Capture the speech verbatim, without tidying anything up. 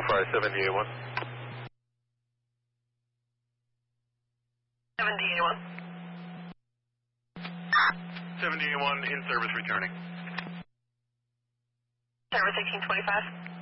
Alpha seven D A one. seven D A one. seven D A one in service returning. Service eighteen twenty-five.